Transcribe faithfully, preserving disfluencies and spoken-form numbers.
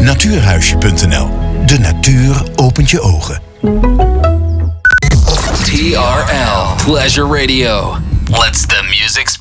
natuurhuisje punt n l. De natuur opent je ogen. T R L Pleasure Radio. Let's the music